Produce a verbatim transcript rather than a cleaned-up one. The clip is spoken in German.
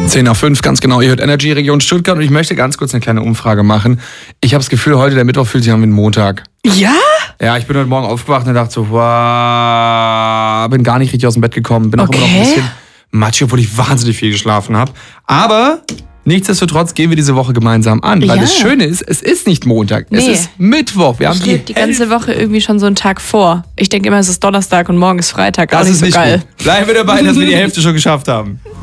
zehn nach fünf, ganz genau. Ihr hört Energy Region Stuttgart und ich möchte ganz kurz eine kleine Umfrage machen. Ich habe das Gefühl, heute der Mittwoch fühlt sich an wie ein Montag. Ja? Ja, ich bin heute Morgen aufgewacht und dachte so, wow, bin gar nicht richtig aus dem Bett gekommen. Bin auch Okay. immer noch ein bisschen matschig, obwohl ich wahnsinnig viel geschlafen habe. Aber nichtsdestotrotz gehen wir diese Woche gemeinsam an. Weil Ja. das Schöne ist, es ist nicht Montag, es Nee. ist Mittwoch. Wir haben Ich die lebe die ganze Woche irgendwie schon so einen Tag vor. Ich denke immer, es ist Donnerstag und morgen ist Freitag. Das Auch nicht ist so nicht geil. gut. Bleiben wir dabei, dass wir die Hälfte schon geschafft haben.